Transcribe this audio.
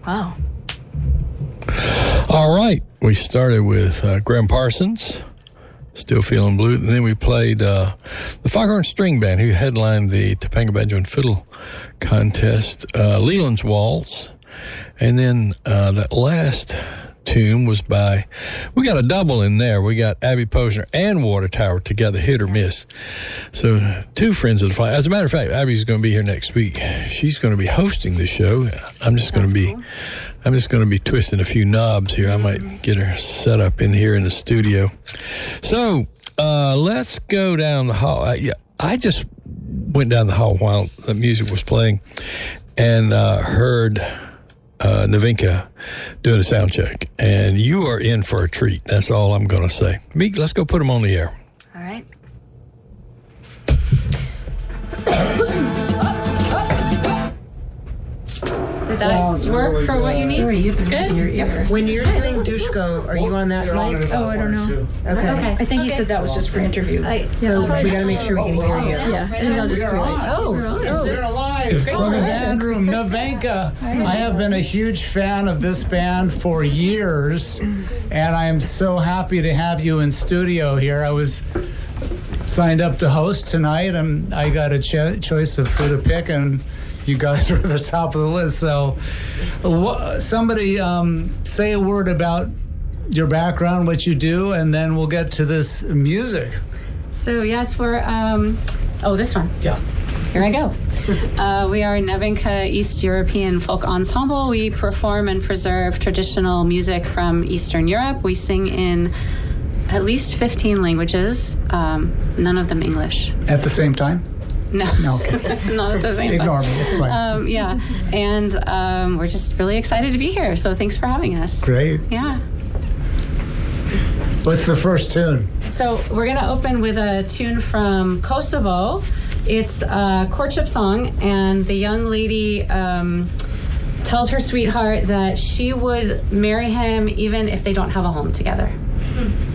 Wow. All right. We started with Graham Parsons, Still Feeling Blue. And then we played the Foghorn String Band, who headlined the Topanga Banjo and Fiddle contest, Leland's Waltz. And then that last tune was we got a double in there. We got Abby Posner and Water Tower together, hit or miss. So two friends of the fire. As a matter of fact, Abby's going to be here next week. She's going to be hosting the show. I'm just going to be twisting a few knobs here. I might get her set up in here in the studio. So let's go down the hall. I just went down the hall while the music was playing and heard Navinka doing a sound check, and you are in for a treat. That's all I'm going to say. Meek, let's go put them on the air. All right. Does that work for what you need? Sorry, you've been Good? in your ear. When you're saying Dushko, are you on that mic? Oh, I don't know. Okay. I think he said that was just for interview. So we got to make sure we can hear you. Yeah, I think I'll just create. We're alive from the band room. Navenka. I have been a huge fan of this band for years, and I am so happy to have you in studio here. I was signed up to host tonight, and I got a choice of who to pick, and you guys are at the top of the list. So somebody say a word about your background, what you do, and then we'll get to this music. So, yes, we're... this one. Yeah. Here I go. We are Navenka East European Folk Ensemble. We perform and preserve traditional music from Eastern Europe. We sing in at least 15 languages, none of them English. At the same time? No. Okay. Not at the same time. Ignore me, it's fine. Yeah, and we're just really excited to be here, so thanks for having us. Great. Yeah. What's the first tune? So we're going to open with a tune from Kosovo. It's a courtship song, and the young lady tells her sweetheart that she would marry him even if they don't have a home together.